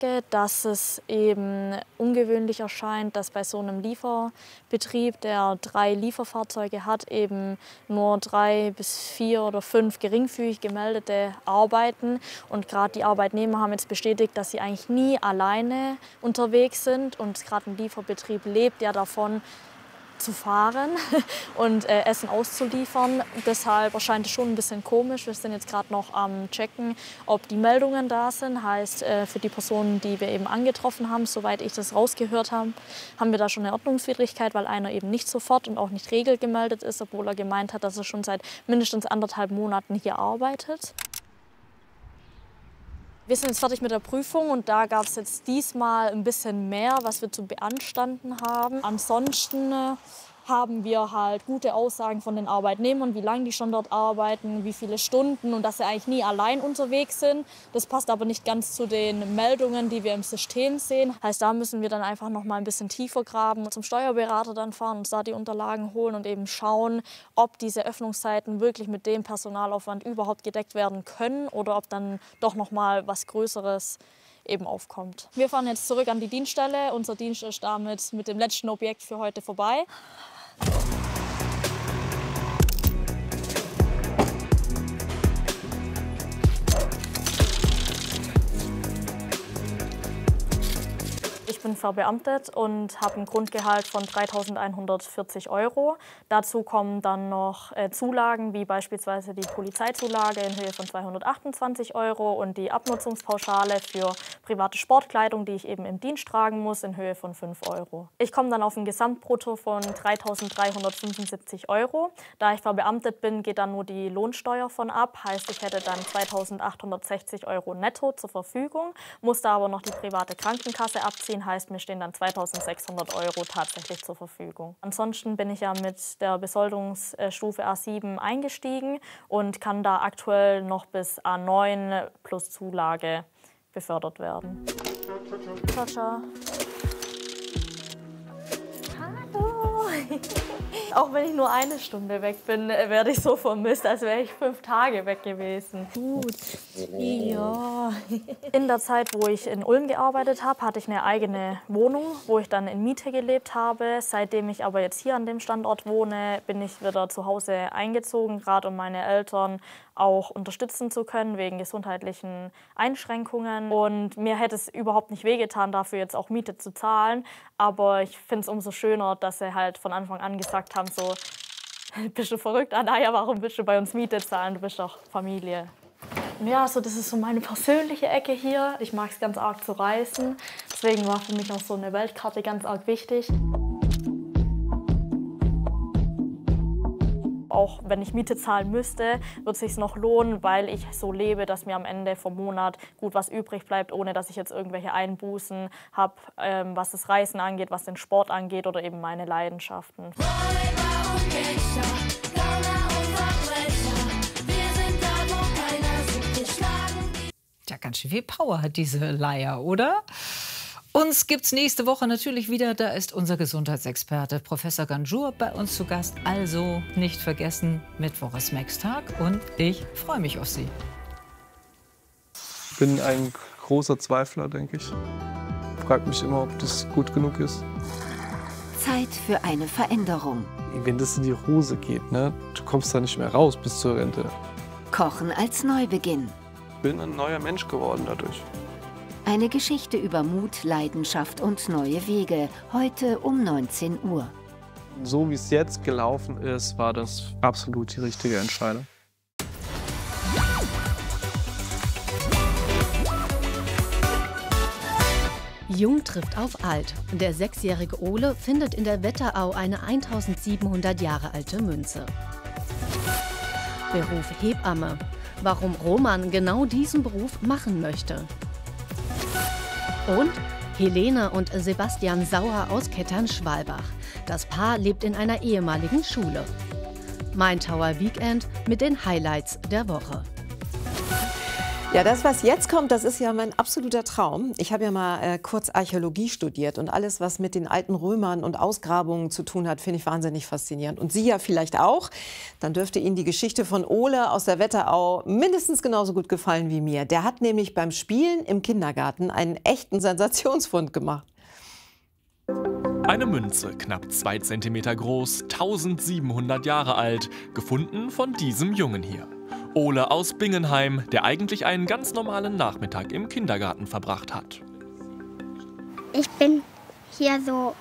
Ecke, dass es eben ungewöhnlich erscheint, dass bei so einem Lieferbetrieb, der 3 Lieferfahrzeuge hat, eben nur 3 bis 4 oder 5 geringfügig gemeldete arbeiten. Und gerade die Arbeitnehmer haben jetzt bestätigt, dass sie eigentlich nie alleine unterwegs sind. Und gerade ein Lieferbetrieb lebt ja davon, zu fahren und Essen auszuliefern. Deshalb erscheint es schon ein bisschen komisch. Wir sind jetzt gerade noch am Checken, ob die Meldungen da sind. Heißt, für die Personen, die wir eben angetroffen haben, soweit ich das rausgehört habe, haben wir da schon eine Ordnungswidrigkeit, weil einer eben nicht sofort und auch nicht regelgemeldet ist, obwohl er gemeint hat, dass er schon seit mindestens 1,5 Monaten hier arbeitet. Wir sind jetzt fertig mit der Prüfung und da gab es jetzt diesmal ein bisschen mehr, was wir zu beanstanden haben. Ansonsten haben wir halt gute Aussagen von den Arbeitnehmern, wie lange die schon dort arbeiten, wie viele Stunden und dass sie eigentlich nie allein unterwegs sind. Das passt aber nicht ganz zu den Meldungen, die wir im System sehen. Heißt, da müssen wir dann einfach noch mal ein bisschen tiefer graben, zum Steuerberater dann fahren, uns da die Unterlagen holen und eben schauen, ob diese Öffnungszeiten wirklich mit dem Personalaufwand überhaupt gedeckt werden können oder ob dann doch noch mal was Größeres eben aufkommt. Wir fahren jetzt zurück an die Dienststelle. Unser Dienst ist damit mit dem letzten Objekt für heute vorbei. Ich bin verbeamtet und habe ein Grundgehalt von 3.140 €. Dazu kommen dann noch Zulagen, wie beispielsweise die Polizeizulage in Höhe von 228 € und die Abnutzungspauschale für private Sportkleidung, die ich eben im Dienst tragen muss, in Höhe von 5 €. Ich komme dann auf ein Gesamtbrutto von 3.375 €. Da ich verbeamtet bin, geht dann nur die Lohnsteuer von ab. Heißt, ich hätte dann 2.860 € netto zur Verfügung, muss da aber noch die private Krankenkasse abziehen. Heißt, mir stehen dann 2.600 € tatsächlich zur Verfügung. Ansonsten bin ich ja mit der Besoldungsstufe A7 eingestiegen und kann da aktuell noch bis A9 plus Zulage befördert werden. Ciao, ciao. Hallo. Auch wenn ich nur 1 Stunde weg bin, werde ich so vermisst, als wäre ich 5 Tage weg gewesen. Gut. Ja. In der Zeit, wo ich in Ulm gearbeitet habe, hatte ich eine eigene Wohnung, wo ich dann in Miete gelebt habe. Seitdem ich aber jetzt hier an dem Standort wohne, bin ich wieder zu Hause eingezogen, gerade um meine Eltern auch unterstützen zu können wegen gesundheitlichen Einschränkungen. Und mir hätte es überhaupt nicht wehgetan, dafür jetzt auch Miete zu zahlen. Aber ich finde es umso schöner, dass sie halt von Anfang an gesagt haben, so, bist du verrückt, Anaya, warum willst du bei uns Miete zahlen, du bist doch Familie. Ja, so das ist so meine persönliche Ecke hier. Ich mag es ganz arg zu reisen, deswegen war für mich auch so eine Weltkarte ganz arg wichtig. Auch wenn ich Miete zahlen müsste, wird es sich noch lohnen, weil ich so lebe, dass mir am Ende vom Monat gut was übrig bleibt, ohne dass ich jetzt irgendwelche Einbußen habe, was das Reisen angeht, was den Sport angeht oder eben meine Leidenschaften. Ja, ganz schön viel Power hat diese Leier, oder? Uns gibt's nächste Woche natürlich wieder. Da ist unser Gesundheitsexperte Professor Ganjour bei uns zu Gast. Also nicht vergessen, Mittwoch ist Max-Tag und ich freue mich auf Sie. Ich bin ein großer Zweifler, denke ich. Frag mich immer, ob das gut genug ist. Zeit für eine Veränderung. Wenn das in die Hose geht, ne, du kommst da nicht mehr raus bis zur Rente. Kochen als Neubeginn. Ich bin ein neuer Mensch geworden dadurch. Eine Geschichte über Mut, Leidenschaft und neue Wege. Heute um 19 Uhr. So wie es jetzt gelaufen ist, war das absolut die richtige Entscheidung. Jung trifft auf alt. Der 6-jährige Ole findet in der Wetterau eine 1700 Jahre alte Münze. Beruf Hebamme. Warum Roman genau diesen Beruf machen möchte. Und Helene und Sebastian Sauer aus Kettern-Schwalbach. Das Paar lebt in einer ehemaligen Schule. Main Tower Weekend mit den Highlights der Woche. Ja, das, was jetzt kommt, das ist ja mein absoluter Traum. Ich habe ja mal kurz Archäologie studiert und alles, was mit den alten Römern und Ausgrabungen zu tun hat, finde ich wahnsinnig faszinierend. Und Sie ja vielleicht auch. Dann dürfte Ihnen die Geschichte von Ole aus der Wetterau mindestens genauso gut gefallen wie mir. Der hat nämlich beim Spielen im Kindergarten einen echten Sensationsfund gemacht. Eine Münze, knapp 2 Zentimeter groß, 1700 Jahre alt, gefunden von diesem Jungen hier. Ole aus Bingenheim, der eigentlich einen ganz normalen Nachmittag im Kindergarten verbracht hat. Ich bin hier so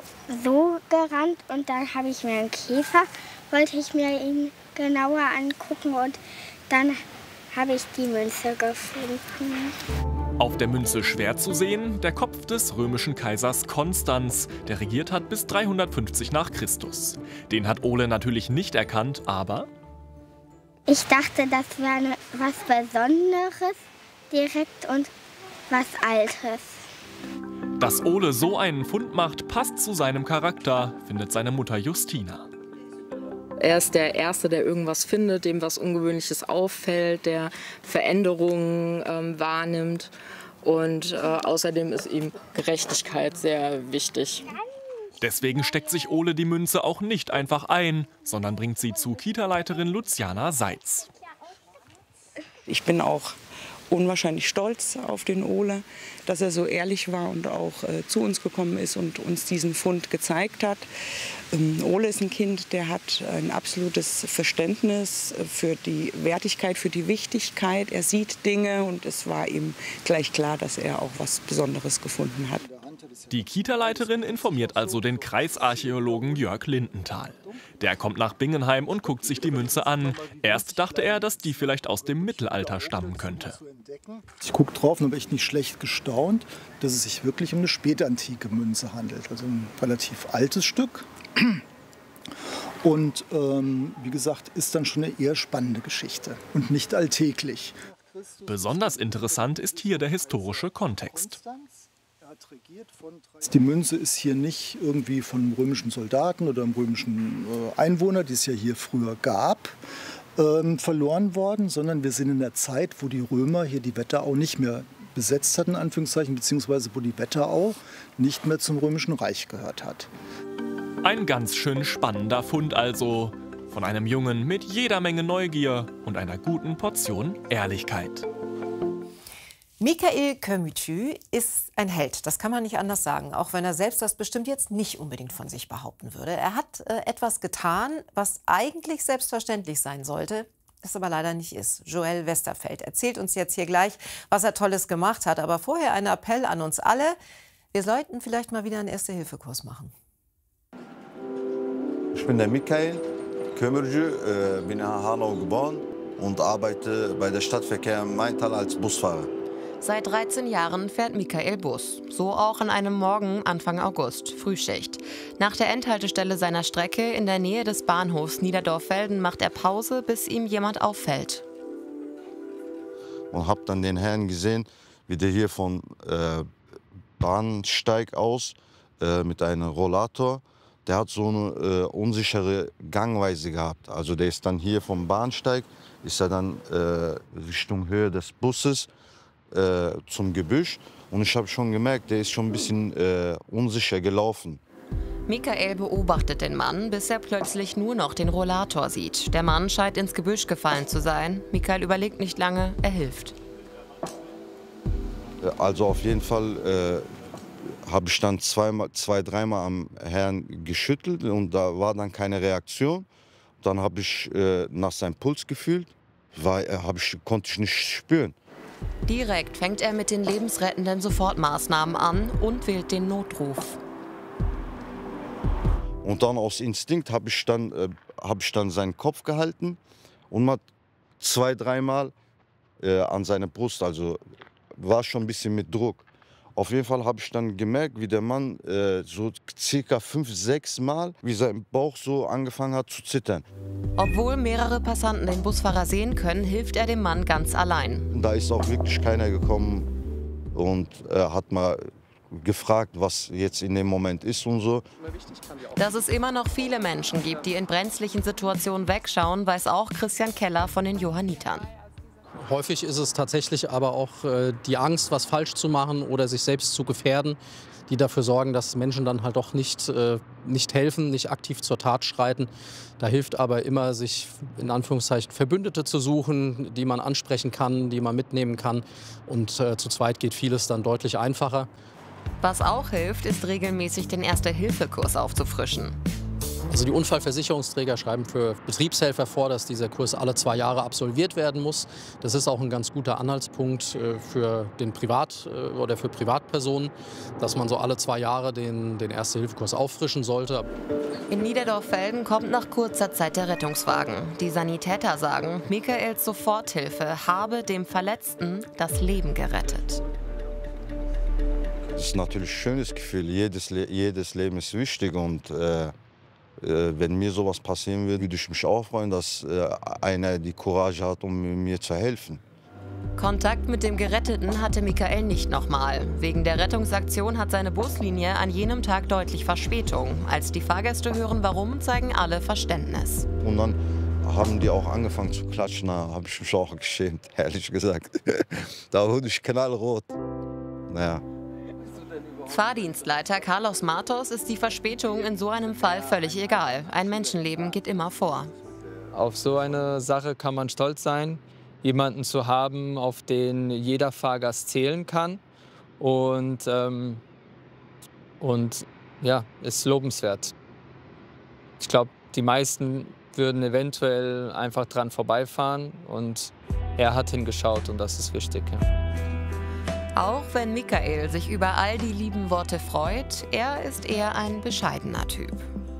gerannt und dann habe ich mir einen Käfer, wollte ich mir ihn genauer angucken und dann habe ich die Münze gefunden. Auf der Münze schwer zu sehen, der Kopf des römischen Kaisers Konstanz, der regiert hat bis 350 nach Christus. Den hat Ole natürlich nicht erkannt, aber... Ich dachte, das wäre was Besonderes direkt und was Altes. Dass Ole so einen Fund macht, passt zu seinem Charakter, findet seine Mutter Justina. Er ist der Erste, der irgendwas findet, dem was Ungewöhnliches auffällt, der Veränderungen wahrnimmt. Und außerdem ist ihm Gerechtigkeit sehr wichtig. Deswegen steckt sich Ole die Münze auch nicht einfach ein, sondern bringt sie zu Kita-Leiterin Luciana Seitz. Ich bin auch unwahrscheinlich stolz auf den Ole, dass er so ehrlich war und auch zu uns gekommen ist und uns diesen Fund gezeigt hat. Ole ist ein Kind, der hat ein absolutes Verständnis für die Wertigkeit, für die Wichtigkeit. Er sieht Dinge und es war ihm gleich klar, dass er auch was Besonderes gefunden hat. Die Kita-Leiterin informiert also den Kreisarchäologen Jörg Lindenthal. Der kommt nach Bingenheim und guckt sich die Münze an. Erst dachte er, dass die vielleicht aus dem Mittelalter stammen könnte. Ich gucke drauf und habe echt nicht schlecht gestaunt, dass es sich wirklich um eine spätantike Münze handelt. Also ein relativ altes Stück. Und wie gesagt, ist dann schon eine eher spannende Geschichte und nicht alltäglich. Besonders interessant ist hier der historische Kontext. Die Münze ist hier nicht irgendwie von einem römischen Soldaten oder einem römischen Einwohner, die es ja hier früher gab, verloren worden, sondern wir sind in der Zeit, wo die Römer hier die Wetterau nicht mehr besetzt hatten, in Anführungszeichen, beziehungsweise wo die Wetterau nicht mehr zum Römischen Reich gehört hat. Ein ganz schön spannender Fund also. Von einem Jungen mit jeder Menge Neugier und einer guten Portion Ehrlichkeit. Michael Kömütü ist ein Held, das kann man nicht anders sagen, auch wenn er selbst das bestimmt jetzt nicht unbedingt von sich behaupten würde. Er hat etwas getan, was eigentlich selbstverständlich sein sollte, es aber leider nicht ist. Joel Westerfeld erzählt uns jetzt hier gleich, was er Tolles gemacht hat. Aber vorher ein Appell an uns alle, wir sollten vielleicht mal wieder einen Erste-Hilfe-Kurs machen. Ich bin der Michael Kömürcü, bin in Hanau geboren und arbeite bei der Stadtverkehr Maintal als Busfahrer. Seit 13 Jahren fährt Michael Bus. So auch an einem Morgen Anfang August, Frühschicht. Nach der Endhaltestelle seiner Strecke in der Nähe des Bahnhofs Niederdorf-Velden macht er Pause, bis ihm jemand auffällt. Und habe dann den Herrn gesehen, wie der hier vom Bahnsteig aus mit einem Rollator, der hat so eine unsichere Gangweise gehabt. Also der ist dann hier vom Bahnsteig, ist er dann Richtung Höhe des Busses, zum Gebüsch, und ich habe schon gemerkt, der ist schon ein bisschen unsicher gelaufen. Michael beobachtet den Mann, bis er plötzlich nur noch den Rollator sieht. Der Mann scheint ins Gebüsch gefallen zu sein. Michael überlegt nicht lange, er hilft. Also auf jeden Fall habe ich dann dreimal am Herrn geschüttelt und da war dann keine Reaktion. Dann habe ich nach seinem Puls gefühlt, konnte ich nicht spüren. Direkt fängt er mit den lebensrettenden Sofortmaßnahmen an und wählt den Notruf. Und dann aus Instinkt habe ich dann seinen Kopf gehalten und mal 2-3 Mal an seine Brust, also war schon ein bisschen mit Druck. Auf jeden Fall habe ich dann gemerkt, wie der Mann so circa 5-6 Mal, wie sein Bauch so angefangen hat zu zittern. Obwohl mehrere Passanten den Busfahrer sehen können, hilft er dem Mann ganz allein. Da ist auch wirklich keiner gekommen und hat mal gefragt, was jetzt in dem Moment ist und so. Dass es immer noch viele Menschen gibt, die in brenzlichen Situationen wegschauen, weiß auch Christian Keller von den Johannitern. Häufig ist es tatsächlich aber auch die Angst, was falsch zu machen oder sich selbst zu gefährden, die dafür sorgen, dass Menschen dann halt doch nicht helfen, nicht aktiv zur Tat schreiten. Da hilft aber immer, sich in Anführungszeichen Verbündete zu suchen, die man ansprechen kann, die man mitnehmen kann. Und zu zweit geht vieles dann deutlich einfacher. Was auch hilft, ist regelmäßig den Erste-Hilfe-Kurs aufzufrischen. Also die Unfallversicherungsträger schreiben für Betriebshelfer vor, dass dieser Kurs alle 2 Jahre absolviert werden muss. Das ist auch ein ganz guter Anhaltspunkt für den oder für Privatpersonen, dass man so alle 2 Jahre den Erste-Hilfe-Kurs auffrischen sollte. In Niederdorf-Velden kommt nach kurzer Zeit der Rettungswagen. Die Sanitäter sagen, Michaels Soforthilfe habe dem Verletzten das Leben gerettet. Das ist natürlich ein schönes Gefühl. Jedes Leben ist wichtig und wenn mir sowas passieren würde, würde ich mich auch freuen, dass einer die Courage hat, um mir zu helfen. Kontakt mit dem Geretteten hatte Michael nicht nochmal. Wegen der Rettungsaktion hat seine Buslinie an jenem Tag deutlich Verspätung. Als die Fahrgäste hören, warum, zeigen alle Verständnis. Und dann haben die auch angefangen zu klatschen, da habe ich mich auch geschämt, ehrlich gesagt. Da wurde ich knallrot. Naja. Fahrdienstleiter Carlos Matos ist die Verspätung in so einem Fall völlig egal. Ein Menschenleben geht immer vor. Auf so eine Sache kann man stolz sein, jemanden zu haben, auf den jeder Fahrgast zählen kann. Und ja, ist lobenswert. Ich glaube, die meisten würden eventuell einfach dran vorbeifahren und er hat hingeschaut und das ist wichtig. Ja. Auch wenn Michael sich über all die lieben Worte freut, er ist eher ein bescheidener Typ.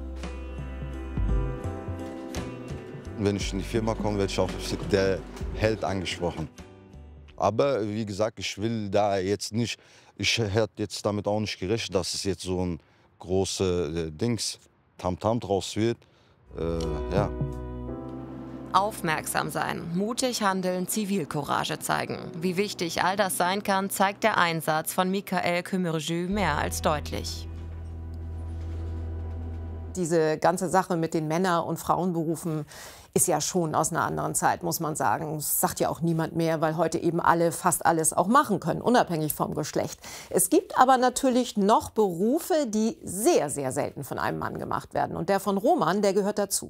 Wenn ich in die Firma komme, werde ich auch der Held angesprochen. Aber wie gesagt, ich will da jetzt nicht, ich hätte jetzt damit auch nicht gerechnet, dass es jetzt so ein großes Tamtam draus wird. Ja. Aufmerksam sein, mutig handeln, Zivilcourage zeigen. Wie wichtig all das sein kann, zeigt der Einsatz von Michael Kömürjü mehr als deutlich. Diese ganze Sache mit den Männer- und Frauenberufen ist ja schon aus einer anderen Zeit, muss man sagen. Das sagt ja auch niemand mehr, weil heute eben alle fast alles auch machen können, unabhängig vom Geschlecht. Es gibt aber natürlich noch Berufe, die sehr, sehr selten von einem Mann gemacht werden. Und der von Roman, der gehört dazu.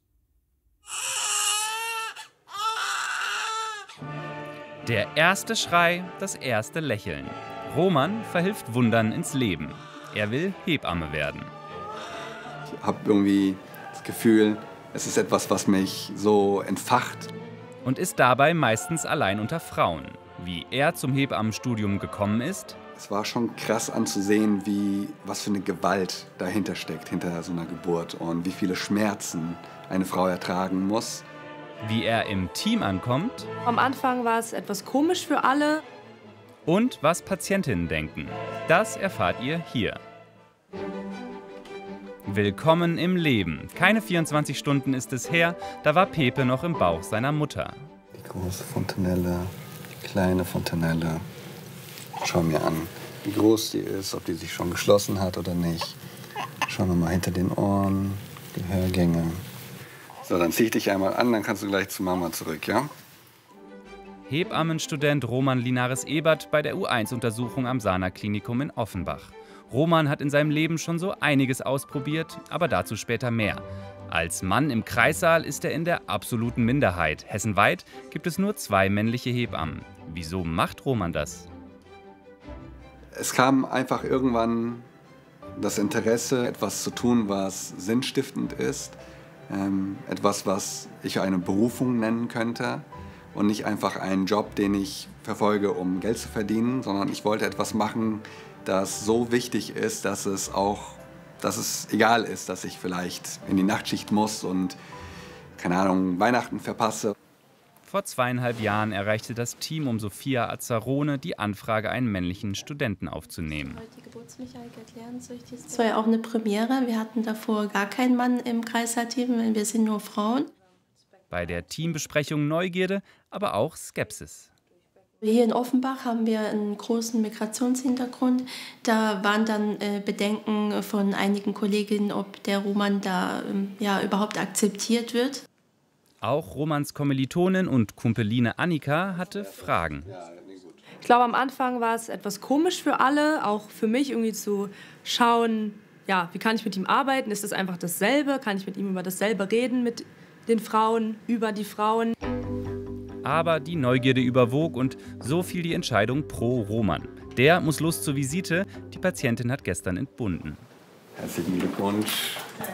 Der erste Schrei, das erste Lächeln. Roman verhilft Wundern ins Leben. Er will Hebamme werden. Ich habe irgendwie das Gefühl, es ist etwas, was mich so entfacht. Und ist dabei meistens allein unter Frauen. Wie er zum Hebammenstudium gekommen ist. Es war schon krass anzusehen, was für eine Gewalt dahinter steckt, hinter so einer Geburt. Und wie viele Schmerzen eine Frau ertragen muss. Wie er im Team ankommt. Am Anfang war es etwas komisch für alle. Und was Patientinnen denken. Das erfahrt ihr hier. Willkommen im Leben. Keine 24 Stunden ist es her, da war Pepe noch im Bauch seiner Mutter. Die große Fontanelle, die kleine Fontanelle. Schau mir an, wie groß die ist, ob die sich schon geschlossen hat oder nicht. Schauen wir mal hinter den Ohren, Gehörgänge. So, dann zieh ich dich einmal an, dann kannst du gleich zu Mama zurück, ja? Hebammenstudent Roman Linares-Ebert bei der U1-Untersuchung am Sana-Klinikum in Offenbach. Roman hat in seinem Leben schon so einiges ausprobiert, aber dazu später mehr. Als Mann im Kreissaal ist er in der absoluten Minderheit. Hessenweit gibt es nur 2 männliche Hebammen. Wieso macht Roman das? Es kam einfach irgendwann das Interesse, etwas zu tun, was sinnstiftend ist. Etwas, was ich eine Berufung nennen könnte und nicht einfach einen Job, den ich verfolge, um Geld zu verdienen, sondern ich wollte etwas machen, das so wichtig ist, dass es egal ist, dass ich vielleicht in die Nachtschicht muss und, keine Ahnung, Weihnachten verpasse. Vor 2,5 Jahren erreichte das Team um Sophia Azzarone die Anfrage, einen männlichen Studenten aufzunehmen. Das war ja auch eine Premiere. Wir hatten davor gar keinen Mann im Kreissaalteam, wir sind nur Frauen. Bei der Teambesprechung Neugierde, aber auch Skepsis. Hier in Offenbach haben wir einen großen Migrationshintergrund. Da waren dann Bedenken von einigen Kolleginnen, ob der Roman da überhaupt akzeptiert wird. Auch Romans Kommilitonin und Kumpeline Annika hatte Fragen. Ich glaube, am Anfang war es etwas komisch für alle, auch für mich irgendwie zu schauen, ja, wie kann ich mit ihm arbeiten? Ist das einfach dasselbe? Kann ich mit ihm über dasselbe reden, mit den Frauen, über die Frauen? Aber die Neugierde überwog und so fiel die Entscheidung pro Roman. Der muss los zur Visite. Die Patientin hat gestern entbunden. Herzlichen Glückwunsch.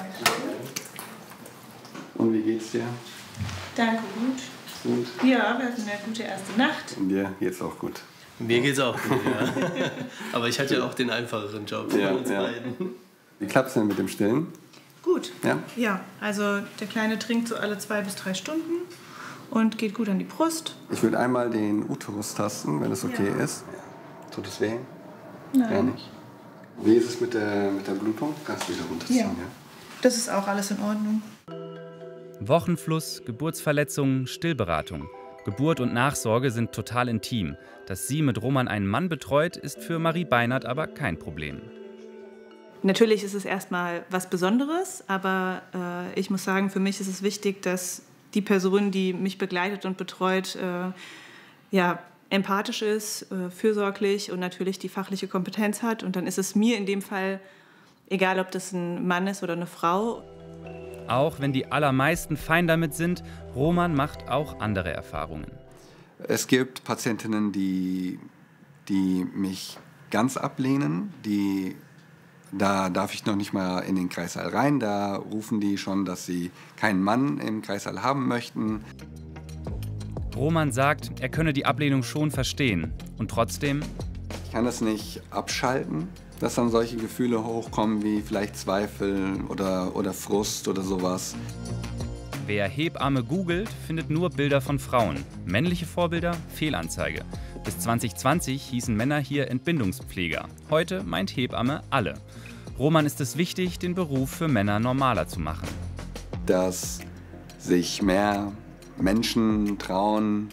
Und wie geht's dir? Danke, gut. Gut. Ja, wir hatten eine gute erste Nacht. Und dir geht's auch gut. Mir geht's auch gut, ja. Aber ich hatte ja auch den einfacheren Job von uns beiden. Wie klappt's denn mit dem Stillen? Gut. Ja? Ja, also der Kleine trinkt so alle 2 bis 3 Stunden und geht gut an die Brust. Ich würde einmal den Uterus tasten, wenn es okay ist. Tut es weh? Nein. Ja, nicht. Wie ist es mit der Blutung? Kannst du wieder runterziehen, Ja. Das ist auch alles in Ordnung. Wochenfluss, Geburtsverletzungen, Stillberatung. Geburt und Nachsorge sind total intim. Dass sie mit Roman einen Mann betreut, ist für Marie Beinert aber kein Problem. Natürlich ist es erstmal was Besonderes, aber ich muss sagen, für mich ist es wichtig, dass die Person, die mich begleitet und betreut, empathisch ist, fürsorglich und natürlich die fachliche Kompetenz hat. Und dann ist es mir in dem Fall egal, ob das ein Mann ist oder eine Frau. Auch wenn die allermeisten fein damit sind, Roman macht auch andere Erfahrungen. Es gibt Patientinnen, die mich ganz ablehnen. Da darf ich noch nicht mal in den Kreissaal rein. Da rufen die schon, dass sie keinen Mann im Kreissaal haben möchten. Roman sagt, er könne die Ablehnung schon verstehen. Und trotzdem? Ich kann das nicht abschalten, dass dann solche Gefühle hochkommen wie vielleicht Zweifel oder Frust oder sowas. Wer Hebamme googelt, findet nur Bilder von Frauen. Männliche Vorbilder, Fehlanzeige. Bis 2020 hießen Männer hier Entbindungspfleger. Heute meint Hebamme alle. Roman ist es wichtig, den Beruf für Männer normaler zu machen. Dass sich mehr Menschen trauen,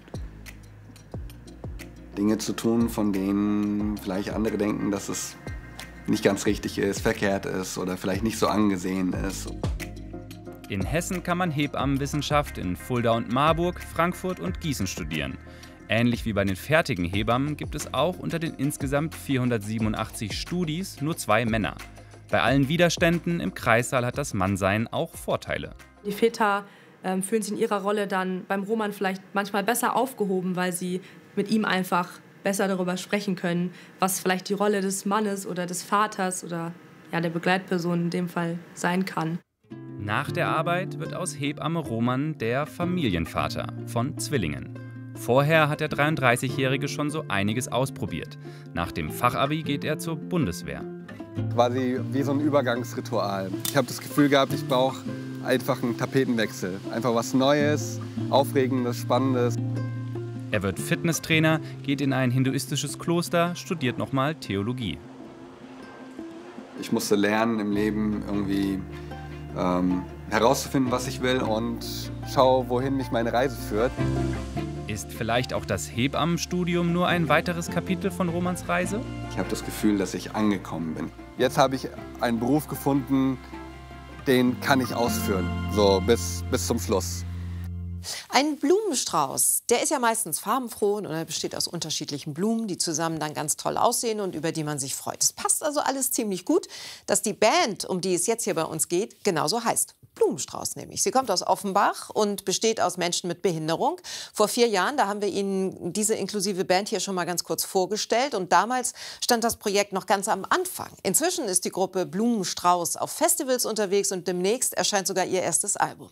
Dinge zu tun, von denen vielleicht andere denken, dass es nicht ganz richtig ist, verkehrt ist oder vielleicht nicht so angesehen ist. In Hessen kann man Hebammenwissenschaft in Fulda und Marburg, Frankfurt und Gießen studieren. Ähnlich wie bei den fertigen Hebammen gibt es auch unter den insgesamt 487 Studis nur 2 Männer. Bei allen Widerständen im Kreissaal hat das Mannsein auch Vorteile. Die Väter fühlen sich in ihrer Rolle dann beim Roman vielleicht manchmal besser aufgehoben, weil sie mit ihm einfach besser darüber sprechen können, was vielleicht die Rolle des Mannes oder des Vaters oder der Begleitperson in dem Fall sein kann. Nach der Arbeit wird aus Hebamme Roman der Familienvater von Zwillingen. Vorher hat der 33-Jährige schon so einiges ausprobiert. Nach dem Fachabi geht er zur Bundeswehr. Quasi wie so ein Übergangsritual. Ich habe das Gefühl gehabt, ich brauche einfach einen Tapetenwechsel. Einfach was Neues, Aufregendes, Spannendes. Er wird Fitnesstrainer, geht in ein hinduistisches Kloster, studiert nochmal Theologie. Ich musste lernen, im Leben irgendwie herauszufinden, was ich will und schaue, wohin mich meine Reise führt. Ist vielleicht auch das Hebammenstudium nur ein weiteres Kapitel von Romans Reise? Ich habe das Gefühl, dass ich angekommen bin. Jetzt habe ich einen Beruf gefunden, den kann ich ausführen, so bis zum Schluss. Ein Blumenstrauß, der ist ja meistens farbenfroh und er besteht aus unterschiedlichen Blumen, die zusammen dann ganz toll aussehen und über die man sich freut. Es passt also alles ziemlich gut, dass die Band, um die es jetzt hier bei uns geht, genauso heißt. Blumenstrauß nämlich. Sie kommt aus Offenbach und besteht aus Menschen mit Behinderung. Vor 4 Jahren, da haben wir Ihnen diese inklusive Band hier schon mal ganz kurz vorgestellt. Und damals stand das Projekt noch ganz am Anfang. Inzwischen ist die Gruppe Blumenstrauß auf Festivals unterwegs und demnächst erscheint sogar ihr erstes Album.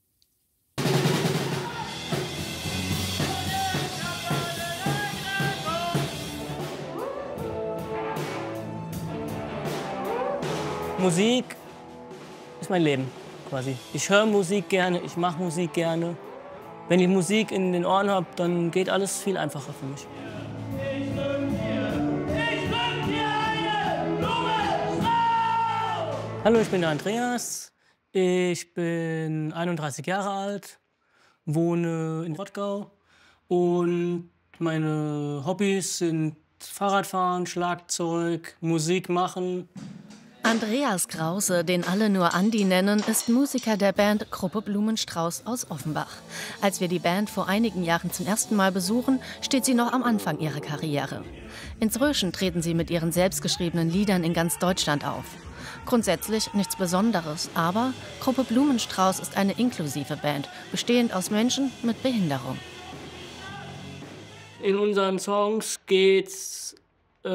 Musik ist mein Leben quasi. Ich höre Musik gerne, ich mache Musik gerne. Wenn ich Musik in den Ohren habe, dann geht alles viel einfacher für mich. Hallo, ich bin der Andreas. Ich bin 31 Jahre alt, wohne in Rottgau und meine Hobbys sind Fahrradfahren, Schlagzeug, Musik machen. Andreas Krause, den alle nur Andi nennen, ist Musiker der Band Gruppe Blumenstrauß aus Offenbach. Als wir die Band vor einigen Jahren zum ersten Mal besuchen, steht sie noch am Anfang ihrer Karriere. In Zröschen treten sie mit ihren selbstgeschriebenen Liedern in ganz Deutschland auf. Grundsätzlich nichts Besonderes, aber Gruppe Blumenstrauß ist eine inklusive Band, bestehend aus Menschen mit Behinderung. In unseren Songs geht's